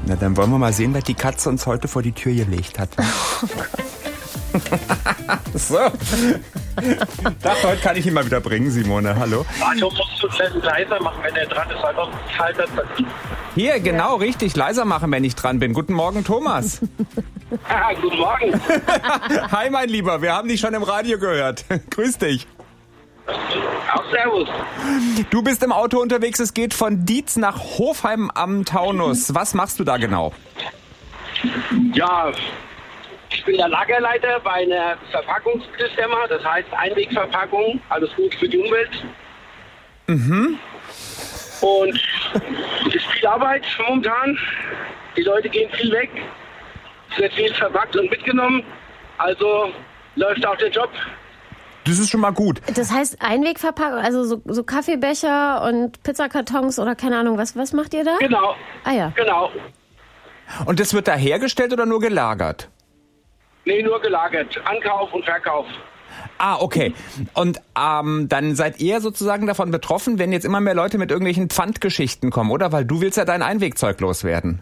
Na, dann wollen wir mal sehen, was die Katze uns heute vor die Tür gelegt hat. Oh Gott. So. Das heute kann ich ihn mal wieder bringen, Simone. Hallo. Also musst du vielleicht leiser machen, wenn er dran ist, weil sonst halt das. Hier, genau, richtig. Leiser machen, wenn ich dran bin. Guten Morgen, Thomas. Guten Morgen. Hi, mein Lieber. Wir haben dich schon im Radio gehört. Grüß dich. Auch servus. Du bist im Auto unterwegs. Es geht von Dietz nach Hofheim am Taunus. Was machst du da genau? Ja, ich bin der Lagerleiter bei einer Verpackungsfirma, das heißt Einwegverpackung, alles gut für die Umwelt. Mhm. Und es ist viel Arbeit momentan. Die Leute gehen viel weg. Es wird viel verpackt und mitgenommen. Also läuft auch der Job. Das ist schon mal gut. Das heißt Einwegverpackung, also so Kaffeebecher und Pizzakartons oder keine Ahnung, was macht ihr da? Genau. Ah ja. Genau. Und das wird da hergestellt oder nur gelagert? Nee, nur gelagert. Ankauf und Verkauf. Ah, okay. Und dann seid ihr sozusagen davon betroffen, wenn jetzt immer mehr Leute mit irgendwelchen Pfandgeschichten kommen, oder? Weil du willst ja dein Einwegzeug loswerden.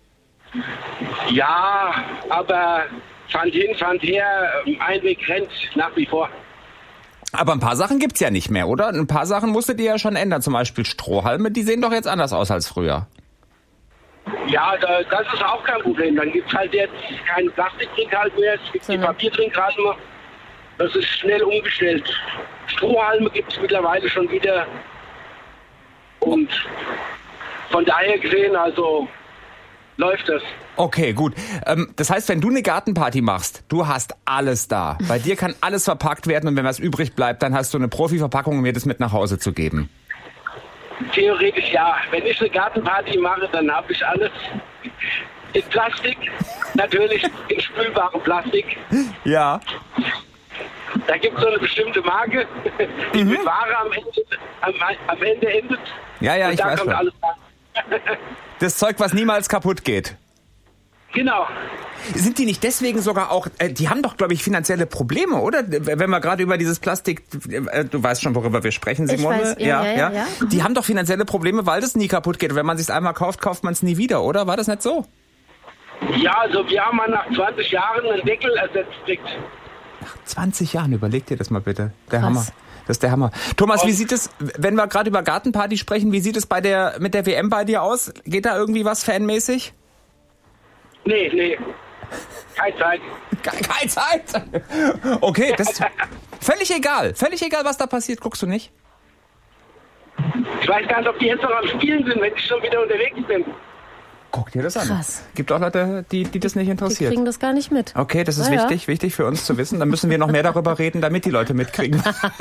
Ja, aber Pfand hin, Pfand her, Einweg rennt nach wie vor. Aber ein paar Sachen gibt's ja nicht mehr, oder? Ein paar Sachen musstet ihr ja schon ändern. Zum Beispiel Strohhalme, die sehen doch jetzt anders aus als früher. Ja, das ist auch kein Problem. Dann gibt's halt jetzt keinen Plastiktrinkhalm mehr, es gibt die Papiertrinkhalme. Das ist schnell umgestellt. Strohhalme gibt's mittlerweile schon wieder. Und von daher gesehen, also läuft das. Okay, gut. Das heißt, wenn du eine Gartenparty machst, du hast alles da. Bei dir kann alles verpackt werden und wenn was übrig bleibt, dann hast du eine Profi-Verpackung, um mir das mit nach Hause zu geben. Theoretisch ja. Wenn ich eine Gartenparty mache, dann habe ich alles in Plastik. Natürlich in spülbarem Plastik. Ja. Da gibt es so eine bestimmte Marke, die mit Ware am Ende endet. Ja, und ich da weiß kommt schon. alles rein. Das Zeug, was niemals kaputt geht. Genau. Sind die nicht deswegen sogar auch, die haben doch, glaube ich, finanzielle Probleme, oder? Wenn wir gerade über dieses Plastik, du weißt schon, worüber wir sprechen, Simone? Ich weiß, ja. Die haben doch finanzielle Probleme, weil das nie kaputt geht. Und wenn man es einmal kauft, kauft man es nie wieder, oder? War das nicht so? Ja, also wir haben mal nach 20 Jahren einen Deckel ersetzt gekriegt. Nach 20 Jahren, überleg dir das mal bitte. Der Krass. Hammer. Das ist der Hammer. Thomas, wie sieht es, wenn wir gerade über Gartenparty sprechen, wie sieht es mit der WM bei dir aus? Geht da irgendwie was fanmäßig? Nee. Keine Zeit. Keine Zeit? Okay, das ist völlig egal, was da passiert, guckst du nicht? Ich weiß gar nicht, ob die jetzt noch am Spielen sind, wenn ich schon wieder unterwegs bin. Guck dir das an. Krass. Gibt auch Leute, die das nicht Die interessiert. kriegen das gar nicht mit. Okay, das ist Ja. wichtig für uns zu wissen. Dann müssen wir noch mehr darüber reden, damit die Leute mitkriegen.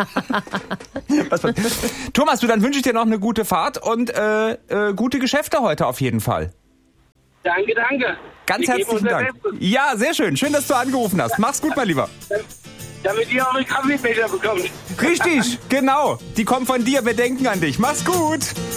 Thomas, dann wünsche ich dir noch eine gute Fahrt und gute Geschäfte heute auf jeden Fall. Danke. Ganz Wir geben herzlichen unser Dank. Bestes, Ja, sehr schön. Schön, dass du angerufen hast. Mach's gut, mein Lieber. damit ihr eure Kaffeebecher bekommt. Richtig, genau. Die kommen von dir. Wir denken an dich. Mach's gut.